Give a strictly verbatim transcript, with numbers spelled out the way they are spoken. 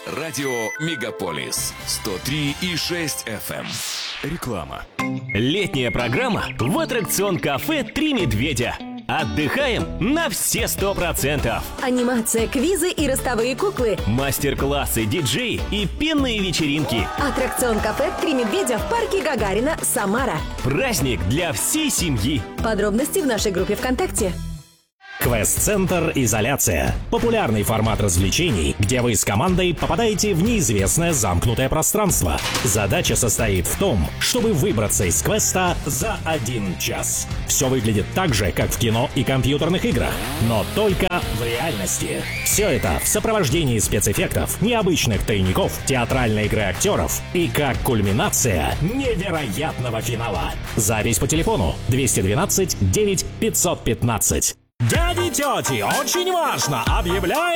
Радио Мегаполис сто три и шесть эф эм. Реклама. Летняя программа в аттракцион кафе «Три медведя». Отдыхаем на все сто процентов. Анимация, квизы и ростовые куклы. Мастер-классы, диджеи и пенные вечеринки. Аттракцион кафе «Три медведя» в парке Гагарина, Самара. Праздник для всей семьи. Подробности в нашей группе ВКонтакте. Квест-центр «Изоляция». Популярный формат развлечений, где вы с командой попадаете в неизвестное замкнутое пространство. Задача состоит в том, чтобы выбраться из квеста за один час. Все выглядит так же, как в кино и компьютерных играх, но только в реальности. Все это в сопровождении спецэффектов, необычных тайников, театральной игры актеров и как кульминация невероятного финала. Запись по телефону двести двенадцать девять пятьсот пятнадцать. Дяди, тети, очень важно! Объявляем